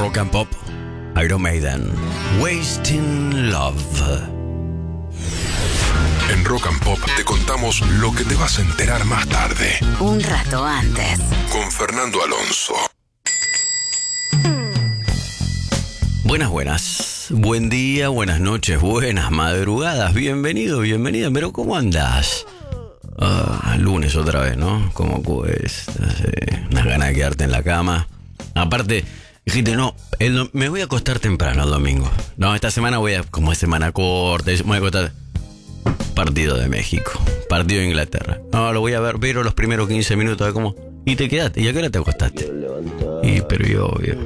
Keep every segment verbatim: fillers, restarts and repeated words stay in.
Rock and Pop, Iron Maiden, Wasting Love. En Rock and Pop te contamos lo que te vas a enterar más tarde. Un rato antes. Con Fernando Alonso. Buenas, buenas. Buen día, buenas noches, buenas madrugadas. Bienvenido, bienvenida. Pero ¿cómo andás? Ah, lunes otra vez, ¿no? ¿Cómo cuesta? Sí, unas ganas de quedarte en la cama. Aparte, dijiste, no, el, me voy a acostar temprano el domingo. No, esta semana voy a, como es semana corta, me voy a acostar. Partido de México, partido de Inglaterra. No, lo voy a ver, pero los primeros quince minutos de cómo. Y te quedaste. ¿Y a qué hora te acostaste? Y pero yo, obvio.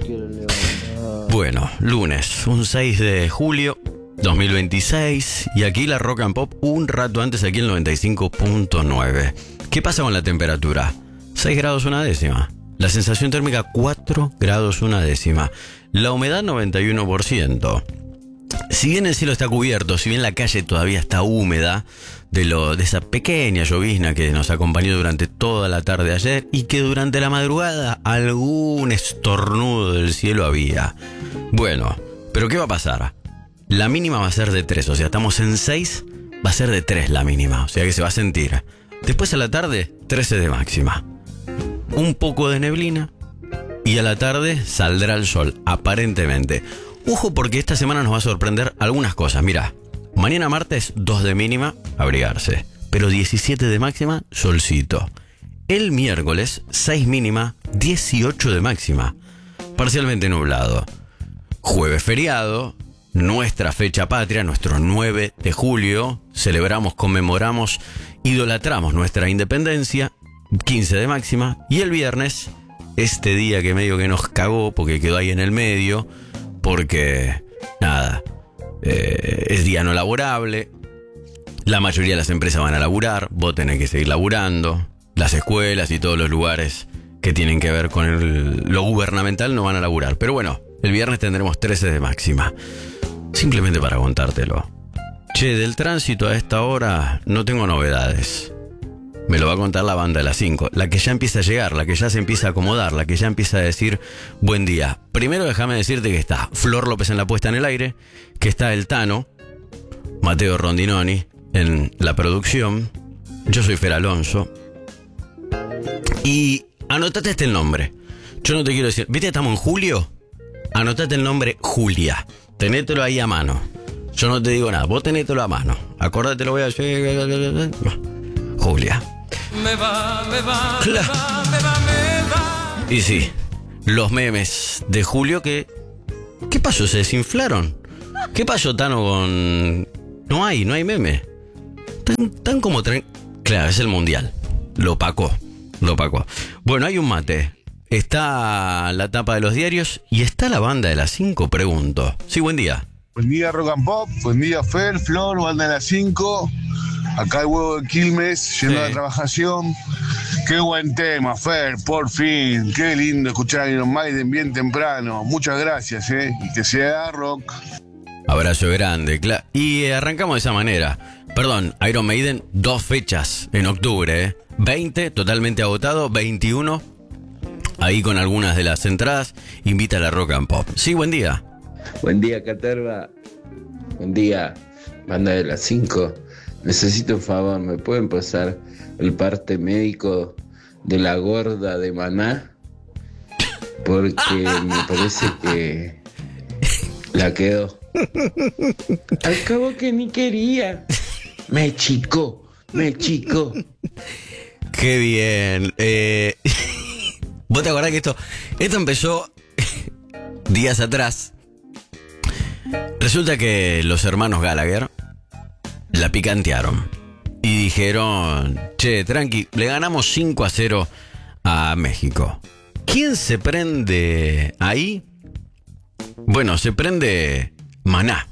Bueno, lunes, un seis de julio dos mil veintiséis. Y aquí la Rock and Pop un rato antes aquí en noventa y cinco punto nueve. ¿Qué pasa con la temperatura? seis grados una décima. La sensación térmica cuatro grados una décima. La humedad noventa y uno por ciento. Si bien el cielo está cubierto, si bien la calle todavía está húmeda de, lo, de esa pequeña llovizna que nos acompañó durante toda la tarde de ayer y que durante la madrugada algún estornudo del cielo había. Bueno, pero ¿qué va a pasar? La mínima va a ser de tres, o sea, estamos en seis, va a ser de tres la mínima, o sea que se va a sentir. Después a la tarde, trece de máxima. Un poco de neblina y a la tarde saldrá el sol, aparentemente. Ojo porque esta semana nos va a sorprender algunas cosas. Mirá, mañana martes dos de mínima, abrigarse. Pero diecisiete de máxima, solcito. El miércoles seis mínima, dieciocho de máxima. Parcialmente nublado. Jueves feriado, nuestra fecha patria, nuestro nueve de julio. Celebramos, conmemoramos, idolatramos nuestra independencia. quince de máxima. Y el viernes, este día que medio que nos cagó porque quedó ahí en el medio. Porque, nada, eh, es día no laborable, la mayoría de las empresas van a laburar, vos tenés que seguir laburando, las escuelas y todos los lugares que tienen que ver con el, lo gubernamental no van a laburar. Pero bueno, el viernes tendremos trece de máxima, simplemente para contártelo. Che, del tránsito a esta hora no tengo novedades. Me lo va a contar la banda de las cinco, la que ya empieza a llegar, la que ya se empieza a acomodar, la que ya empieza a decir buen día. Primero déjame decirte que está Flor López en la puesta en el aire, que está el Tano, Mateo Rondinoni en la producción, yo soy Fer Alonso. Y anotate este el nombre, yo no te quiero decir, ¿viste estamos en julio? Anotate el nombre Julia, tenételo ahí a mano. Yo no te digo nada, vos tenételo a mano. Acordate, lo voy a decir. Julia. Me va, me va, me va, me va, me va. Y sí, los memes de Julio que... ¿Qué pasó? ¿Se desinflaron? ¿Qué pasó, Tano, con...? No hay, no hay meme. Tan, tan como... Tren... Claro, es el mundial. Lo opacó, lo opacó. Bueno, hay un mate. Está la tapa de los diarios y está la banda de las cinco, pregunto. Sí, buen día. Buen día, Rock and Pop. Buen día, Fer, Flor, banda de las cinco. Acá el huevo de Quilmes, yendo sí. a la trabajación. Qué buen tema, Fer, por fin. Qué lindo escuchar a Iron Maiden bien temprano. Muchas gracias, ¿eh? Y que sea rock. Abrazo grande, claro. Y eh, arrancamos de esa manera. Perdón, Iron Maiden, dos fechas en octubre, ¿eh? veinte, totalmente agotado. veintiuno, ahí con algunas de las entradas. Invita a la Rock and Pop. Sí, buen día. Buen día, Caterva. Buen día, banda de las cinco. Necesito un favor, ¿me pueden pasar el parte médico de la gorda de Maná? Porque me parece que la quedó. Al cabo que ni quería. Me chicó, me chicó. Qué bien. Eh, ¿Vos te acordás que esto, esto empezó días atrás? Resulta que los hermanos Gallagher la picantearon y dijeron, che, tranqui, le ganamos cinco a cero a México. ¿Quién se prende ahí? Bueno, se prende Maná.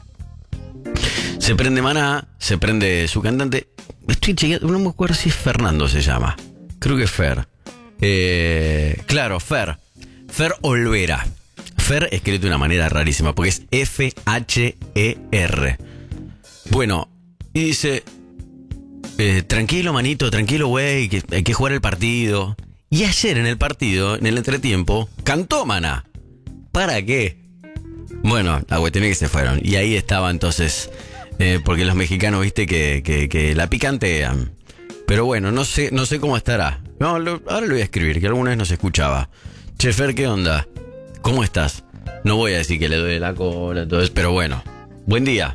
Se prende Maná, se prende su cantante. Estoy chequeando, no me acuerdo si es Fernando se llama. Creo que es Fer. Eh, claro, Fer. Fer Olvera. Fer escrito de una manera rarísima porque es F H E R. Bueno, y dice, eh, tranquilo, manito, tranquilo, güey, que hay que jugar el partido. Y ayer en el partido, en el entretiempo, cantó Maná. ¿Para qué? Bueno, la cuestión es que se fueron. Y ahí estaba entonces, eh, porque los mexicanos, viste, que, que, que la picantean. Pero bueno, no sé, no sé cómo estará. No, lo, ahora le voy a escribir, que alguna vez no se escuchaba. Che, Fer, ¿qué onda? ¿Cómo estás? No voy a decir que le duele la cola, todo eso, pero bueno. Buen día.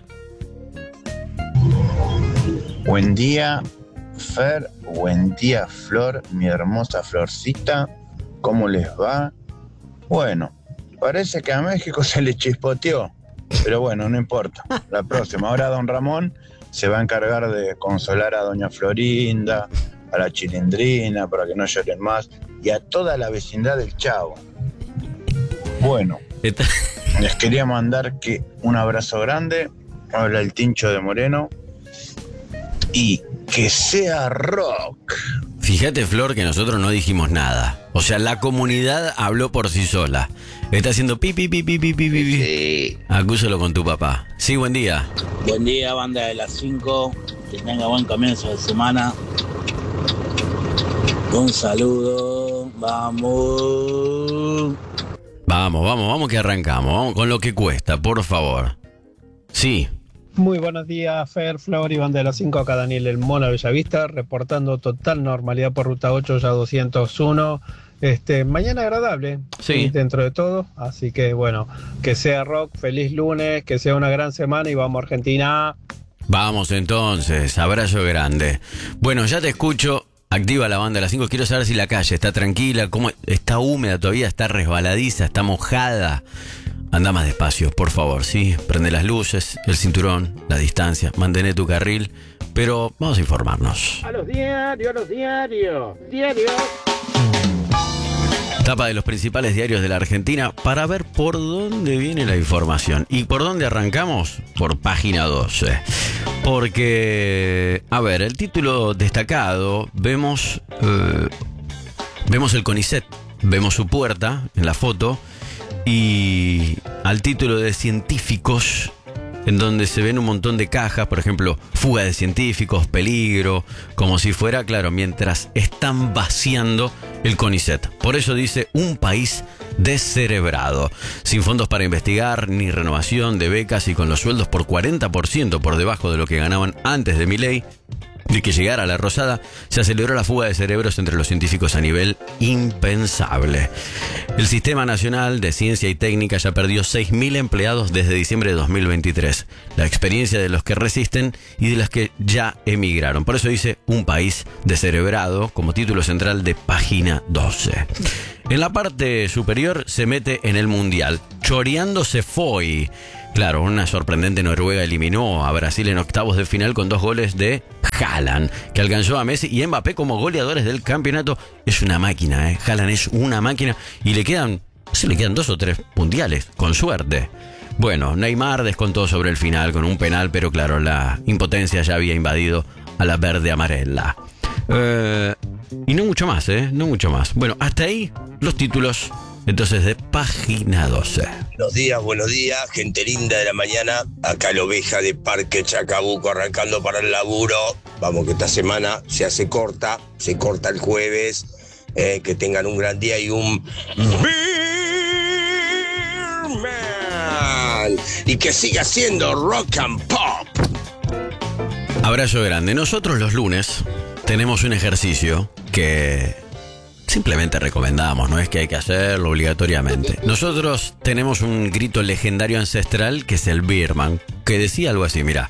Buen día, Fer. Buen día, Flor, mi hermosa Florcita. ¿Cómo les va? Bueno, parece que a México se le chispoteó. Pero bueno, no importa. La próxima. Ahora don Ramón se va a encargar de consolar a doña Florinda, a la Chilindrina, para que no lloren más, y a toda la vecindad del Chavo. Bueno, les quería mandar que un abrazo grande. Habla el Tincho de Moreno. Y que sea rock. Fíjate, Flor, que nosotros no dijimos nada. O sea, la comunidad habló por sí sola. Está haciendo pi, pi, pi, pi, pi, pi, pi. Sí. Acúsalo con tu papá. Sí, buen día. Buen día, banda de las cinco. Que tenga buen comienzo de semana. Un saludo. Vamos. Vamos, vamos, vamos que arrancamos. Vamos con lo que cuesta, por favor. Sí. Muy buenos días, Fer, Flor y banda de las cinco. Acá Daniel El Mono Bellavista, reportando total normalidad por ruta ocho, ya doscientos uno. Este, mañana agradable, sí, dentro de todo. Así que bueno, que sea rock, feliz lunes, que sea una gran semana y vamos a Argentina. Vamos entonces, abrazo grande. Bueno, ya te escucho. Activa la banda de las cinco. Quiero saber si la calle está tranquila, cómo está húmeda todavía, está resbaladiza, está mojada. Anda más despacio, por favor, ¿sí? Prende las luces, el cinturón, la distancia, mantén tu carril, pero vamos a informarnos. A los diarios, a los diarios, diarios. Tapa de los principales diarios de la Argentina para ver por dónde viene la información. ¿Y por dónde arrancamos? Por página doce. Porque, a ver, el título destacado, vemos, eh, vemos el CONICET, vemos su puerta en la foto. Y al título de científicos, en donde se ven un montón de cajas, por ejemplo, fuga de científicos, peligro, como si fuera, claro, mientras están vaciando el CONICET. Por eso dice un país descerebrado, sin fondos para investigar, ni renovación de becas y con los sueldos por cuarenta por ciento por debajo de lo que ganaban antes de Milei. De que llegara a la Rosada, se aceleró la fuga de cerebros entre los científicos a nivel impensable. El Sistema Nacional de Ciencia y Técnica ya perdió seis mil empleados desde diciembre de dos mil veintitrés. La experiencia de los que resisten y de los que ya emigraron. Por eso dice un país descerebrado como título central de página doce. En la parte superior se mete en el Mundial. Choreando se fue. Claro, una sorprendente Noruega eliminó a Brasil en octavos de final con dos goles de Haaland, que alcanzó a Messi y Mbappé como goleadores del campeonato. Es una máquina, ¿eh? Haaland es una máquina y le quedan, no sé, le quedan dos o tres mundiales, con suerte. Bueno, Neymar descontó sobre el final con un penal, pero claro, la impotencia ya había invadido a la verde amarela. Eh, y no mucho más, ¿eh? No mucho más. Bueno, hasta ahí los títulos. Entonces, de página doce. Buenos días, buenos días, gente linda de la mañana. Acá la oveja de Parque Chacabuco arrancando para el laburo. Vamos que esta semana se hace corta, se corta el jueves. Eh, que tengan un gran día y un Beer Man. Y que siga siendo rock and pop. Abrazo grande. Nosotros los lunes tenemos un ejercicio que simplemente recomendamos, no es que hay que hacerlo obligatoriamente. Nosotros tenemos un grito legendario ancestral que es el Beer Man, que decía algo así, mira.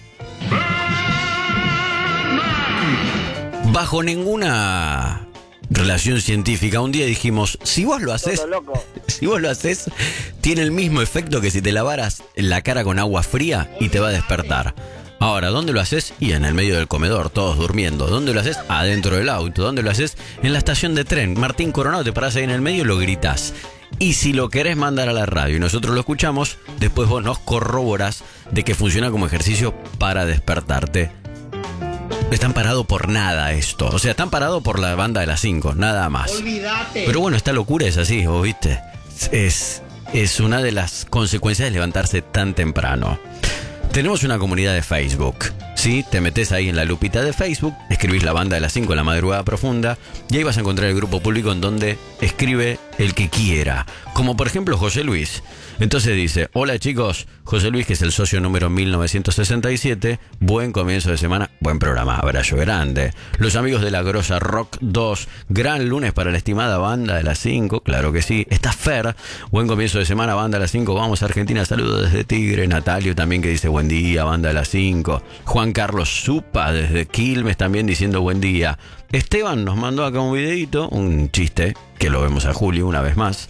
Bajo ninguna relación científica, un día dijimos, si vos lo haces, si vos lo haces, tiene el mismo efecto que si te lavaras la cara con agua fría y te va a despertar. Ahora, ¿dónde lo haces? Y en el medio del comedor, todos durmiendo. ¿Dónde lo haces? Adentro del auto. ¿Dónde lo haces? En la estación de tren. Martín Coronado, te parás ahí en el medio y lo gritás. Y si lo querés mandar a la radio y nosotros lo escuchamos, después vos nos corroborás de que funciona como ejercicio para despertarte. Están parados por nada esto. O sea, están parados por la banda de las cinco, nada más. Olvídate. Pero bueno, esta locura es así, ¿vos viste? Es, es una de las consecuencias de levantarse tan temprano. Tenemos una comunidad de Facebook, ¿sí? Te metes ahí en la lupita de Facebook, escribís la banda de las cinco en la madrugada profunda y ahí vas a encontrar el grupo público en donde escribe el que quiera, como por ejemplo José Luis. Entonces dice, hola chicos, José Luis, que es el socio número mil novecientos sesenta y siete, buen comienzo de semana, buen programa, abrazo grande. Los amigos de la Grosa Rock dos, gran lunes para la estimada banda de las cinco, claro que sí. Está Fer, buen comienzo de semana, banda de las cinco, vamos a Argentina, saludos desde Tigre. Natalio también que dice buen día, banda de las cinco. Juan Carlos Zupa desde Quilmes también diciendo buen día. Esteban nos mandó acá un videito, un chiste, que lo vemos a Julio una vez más.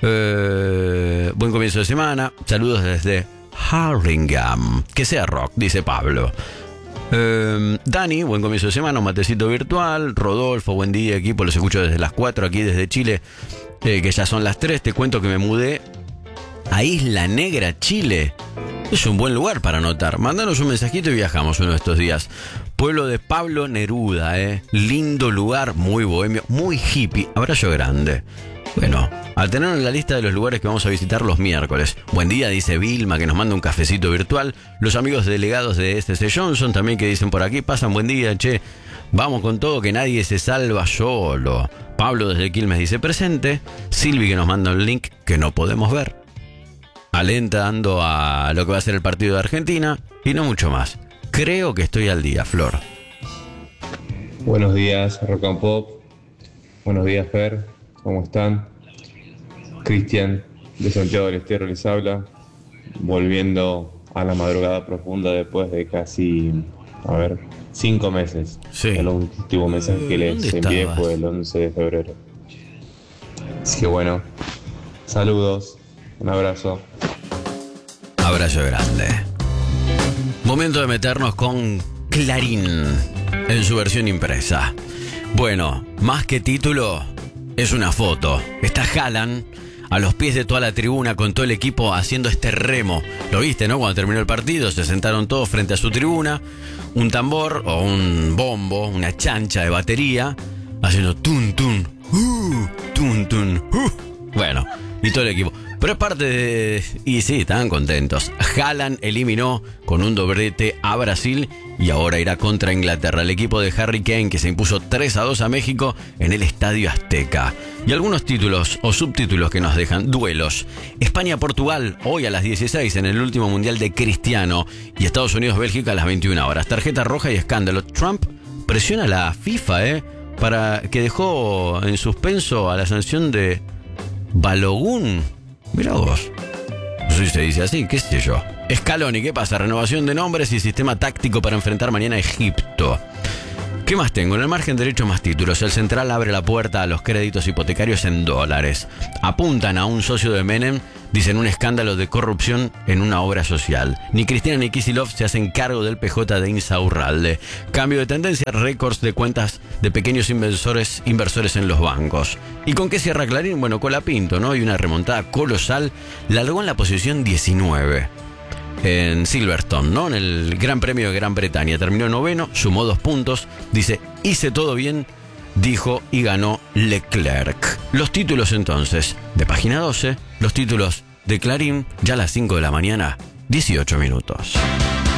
Eh, buen comienzo de semana, saludos desde Hurlingham. Que sea rock, dice Pablo. Eh, Dani, buen comienzo de semana, un matecito virtual. Rodolfo, buen día equipo, los escucho desde las cuatro aquí desde Chile, eh, que ya son las tres. Te cuento que me mudé a Isla Negra, Chile. Es un buen lugar para anotar. Mándanos un mensajito y viajamos uno de estos días. Pueblo de Pablo Neruda, eh. Lindo lugar, muy bohemio, muy hippie. Abrazo grande. Bueno, al tenerlo en la lista de los lugares que vamos a visitar los miércoles. Buen día, dice Vilma, que nos manda un cafecito virtual. Los amigos delegados de S C Johnson también que dicen por aquí, pasan buen día, che. Vamos con todo, que nadie se salva solo. Pablo desde Quilmes dice presente. Silvi que nos manda un link que no podemos ver, alentando a lo que va a ser el partido de Argentina y no mucho más. Creo que estoy al día, Flor. Buenos días, Rock and Pop. Buenos días, Fer. ¿Cómo están? Cristian, de Santiago del Estero, les habla. Volviendo a la madrugada profunda después de casi, a ver, cinco meses. Sí. El último mensaje que les envié fue el once de febrero. Así que bueno, saludos, un abrazo. Abrazo grande. Momento de meternos con Clarín en su versión impresa. Bueno, más que título, es una foto. Está Haaland a los pies de toda la tribuna con todo el equipo haciendo este remo. Lo viste, ¿no? Cuando terminó el partido se sentaron todos frente a su tribuna. Un tambor o un bombo, una chancha de batería, haciendo tun tun, uh, tun tun, uh. Bueno, y todo el equipo. Pero es parte de... Y sí, estaban contentos. Haaland eliminó con un doblete a Brasil y ahora irá contra Inglaterra. El equipo de Harry Kane que se impuso tres a dos a México en el Estadio Azteca. Y algunos títulos o subtítulos que nos dejan. Duelos. España-Portugal hoy a las dieciséis en el último mundial de Cristiano. Y Estados Unidos-Bélgica a las veintiuna horas. Tarjeta roja y escándalo. Trump presiona a la FIFA, ¿eh? Para que dejó en suspenso a la sanción de Balogun. Mirá vos. No sé si se dice así, qué sé yo. Scaloni, ¿qué pasa? Renovación de nombres y sistema táctico para enfrentar mañana a Egipto. ¿Qué más tengo? En el margen derecho más títulos. El Central abre la puerta a los créditos hipotecarios en dólares. Apuntan a un socio de Menem, dicen un escándalo de corrupción en una obra social. Ni Cristina ni Kicillof se hacen cargo del P J de Insaurralde. Cambio de tendencia, récords de cuentas de pequeños inversores, inversores en los bancos. ¿Y con qué cierra Clarín? Bueno, Colapinto, ¿no? Y una remontada colosal. Largó en la posición diecinueve. En Silverstone, ¿no? En el Gran Premio de Gran Bretaña. Terminó noveno, sumó dos puntos. Dice, hice todo bien, dijo y ganó Leclerc. Los títulos entonces, de página doce, los títulos de Clarín, ya a las cinco de la mañana, dieciocho minutos.